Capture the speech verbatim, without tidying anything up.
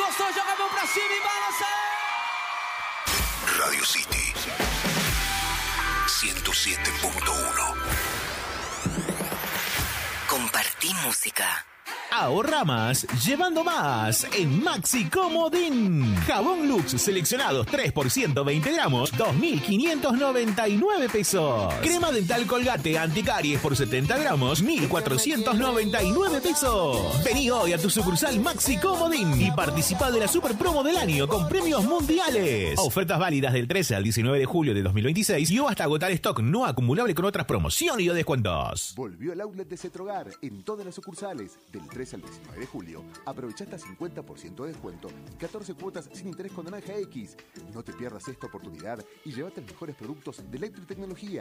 Gostou jogando pra cima e balança. Radio City ciento siete punto uno. Compartí música. Ahorra más, llevando más en Maxi Comodín. Jabón Lux seleccionados tres por ciento veinte gramos, dos mil quinientos noventa y nueve pesos. Crema dental Colgate anticaries por setenta gramos, mil cuatrocientos noventa y nueve pesos. Vení hoy a tu sucursal Maxi Comodín y participa de la super promo del año con premios mundiales. Ofertas válidas del trece al diecinueve de julio de dos mil veintiséis y o hasta agotar stock no acumulable con otras promociones y o descuentos. Volvió el outlet de Cetrogar en todas las sucursales del trece al diecinueve de julio. Aprovecha hasta cincuenta por ciento de descuento y catorce cuotas sin interés con Naranja X. No te pierdas esta oportunidad y llévate los mejores productos de electrotecnología.